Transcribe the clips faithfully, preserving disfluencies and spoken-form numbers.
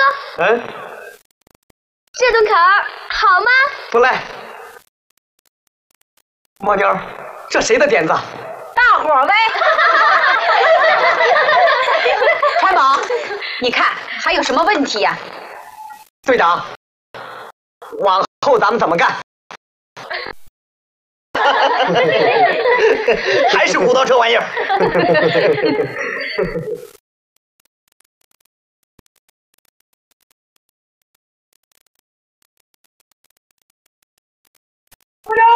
嗯， 这顿烤儿好吗？ 不赖。猫妞，这谁的点子？ 大伙儿呗。川宝，你看还有什么问题呀、啊？ 队长，往后咱们怎么干？还是骨头这玩意儿。 部长，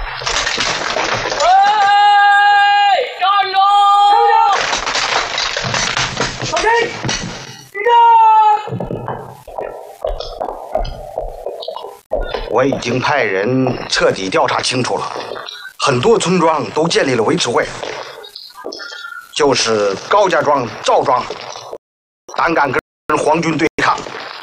哎，站住！放开！局长， 我已经派人彻底调查清楚了，很多村庄都建立了维持会，就是高家庄、赵庄胆敢跟皇军对抗。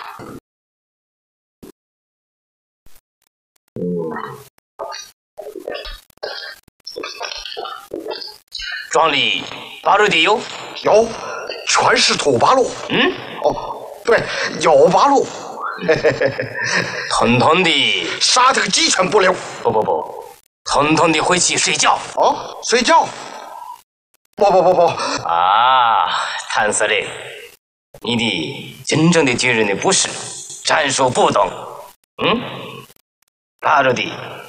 庄里八路的有？ 有，全是土八路。 嗯， 哦，对，有八路。 统统的杀这个鸡犬不留。 不不不，统统的回去睡觉。 哦，睡觉？不不不不。 啊，谭司令，你的真正的军人的不是战术不懂。嗯，八路的